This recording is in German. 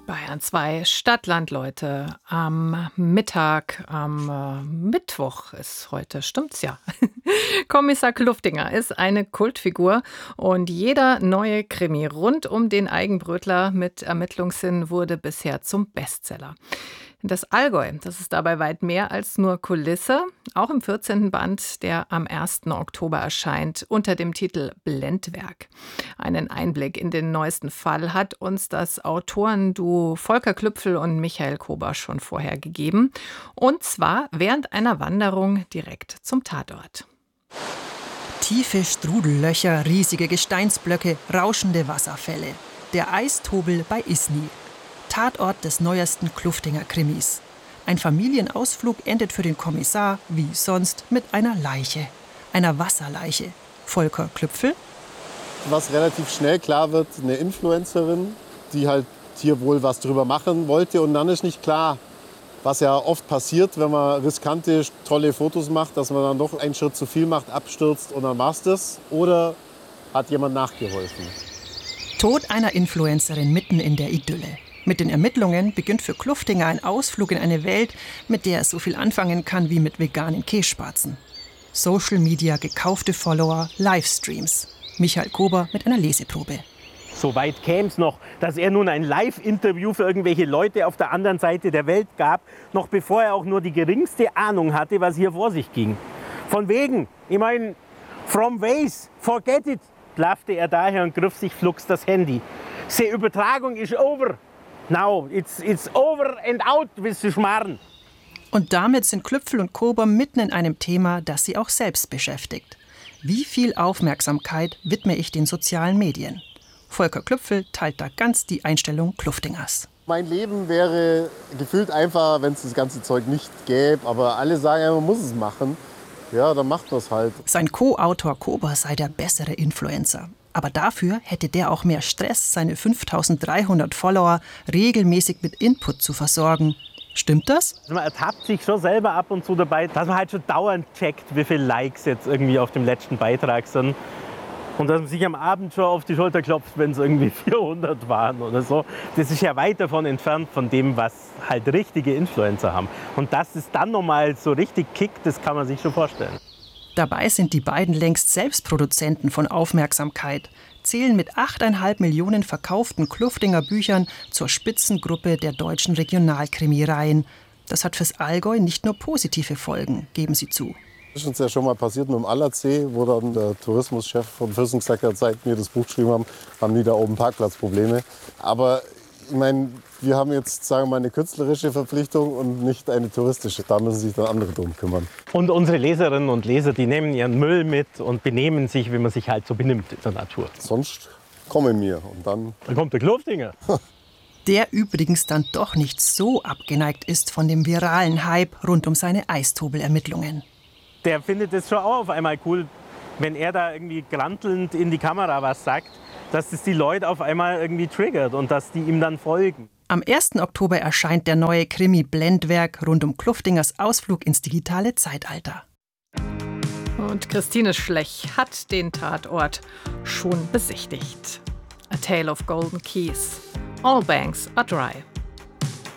Bayern 2 Stadtland, Leute. Am Mittag, am Mittwoch ist heute, stimmt's ja. Kommissar Kluftinger ist eine Kultfigur und jeder neue Krimi rund um den Eigenbrötler mit Ermittlungssinn wurde bisher zum Bestseller. Das Allgäu, das ist dabei weit mehr als nur Kulisse. Auch im 14. Band, der am 1. Oktober erscheint, unter dem Titel Blendwerk. Einen Einblick in den neuesten Fall hat uns das Autorenduo Volker Klüpfel und Michael Kober schon vorher gegeben. Und zwar während einer Wanderung direkt zum Tatort. Tiefe Strudellöcher, riesige Gesteinsblöcke, rauschende Wasserfälle. Der Eistobel bei Isny. Tatort des neuesten Kluftinger-Krimis. Ein Familienausflug endet für den Kommissar, wie sonst, mit einer Leiche. Einer Wasserleiche. Volker Klüpfel. Was relativ schnell klar wird, eine Influencerin, die halt hier wohl was drüber machen wollte. Und dann ist nicht klar, was ja oft passiert, wenn man riskante, tolle Fotos macht, dass man dann doch einen Schritt zu viel macht, abstürzt und dann war's das. Oder hat jemand nachgeholfen? Tod einer Influencerin mitten in der Idylle. Mit den Ermittlungen beginnt für Kluftinger ein Ausflug in eine Welt, mit der er so viel anfangen kann wie mit veganen Kässpatzen. Social Media, gekaufte Follower, Livestreams. Michael Kober mit einer Leseprobe. So weit käme es noch, dass er nun ein Live-Interview für irgendwelche Leute auf der anderen Seite der Welt gab, noch bevor er auch nur die geringste Ahnung hatte, was hier vor sich ging. Von wegen, ich meine, from ways, forget it, blaffte er daher und griff sich flugs das Handy. Die Übertragung ist over. Now, it's over and out, with the Schmarrn. Und damit sind Klüpfel und Kober mitten in einem Thema, das sie auch selbst beschäftigt. Wie viel Aufmerksamkeit widme ich den sozialen Medien? Volker Klüpfel teilt da ganz die Einstellung Kluftingers. Mein Leben wäre gefühlt einfacher, wenn es das ganze Zeug nicht gäbe. Aber alle sagen, ja, man muss es machen. Ja, dann macht man es halt. Sein Co-Autor Kober sei der bessere Influencer. Aber dafür hätte der auch mehr Stress, seine 5300 Follower regelmäßig mit Input zu versorgen. Stimmt das? Man ertappt sich schon selber ab und zu dabei, dass man halt schon dauernd checkt, wie viele Likes jetzt irgendwie auf dem letzten Beitrag sind. Und dass man sich am Abend schon auf die Schulter klopft, wenn es irgendwie 400 waren oder so. Das ist ja weit davon entfernt von dem, was halt richtige Influencer haben. Und dass es dann nochmal so richtig kickt, das kann man sich schon vorstellen. Dabei sind die beiden längst selbst Produzenten von Aufmerksamkeit, zählen mit 8,5 Millionen verkauften Kluftinger Büchern zur Spitzengruppe der deutschen Regionalkrimireihen. Das hat fürs Allgäu nicht nur positive Folgen, geben sie zu. Das ist uns ja schon mal passiert mit dem Allersee, wo dann der Tourismuschef vom Fürsten gesagt hat, seit wir das Buch geschrieben haben die da oben Parkplatzprobleme. Aber ich meine, wir haben jetzt, sagen wir mal, eine künstlerische Verpflichtung und nicht eine touristische. Da müssen sich dann andere drum kümmern. Und unsere Leserinnen und Leser, die nehmen ihren Müll mit und benehmen sich, wie man sich halt so benimmt in der Natur. Sonst kommen wir und dann kommt der Kluftinger. Der übrigens dann doch nicht so abgeneigt ist von dem viralen Hype rund um seine Eistobelermittlungen. Der findet es schon auch auf einmal cool, wenn er da irgendwie grantelnd in die Kamera was sagt, dass das die Leute auf einmal irgendwie triggert und dass die ihm dann folgen. Am 1. Oktober erscheint der neue Krimi Blendwerk rund um Kluftingers Ausflug ins digitale Zeitalter. Und Christine Schlech hat den Tatort schon besichtigt. A Tale of Golden Keys. All banks are dry.